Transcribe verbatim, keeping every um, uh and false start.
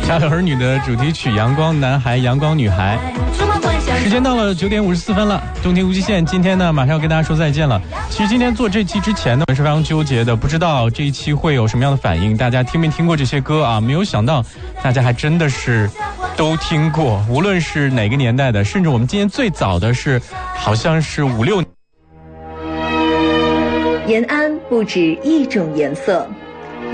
家有儿女的主题曲《阳光男孩》《阳光女孩》。时间到了九点五十四分了，中庭无极限今天呢马上要跟大家说再见了。其实今天做这期之前呢是非常纠结的，不知道这一期会有什么样的反应，大家听没听过这些歌啊？没有想到大家还真的是都听过，无论是哪个年代的，甚至我们今天最早的是好像是五六。 延安不止一种颜色，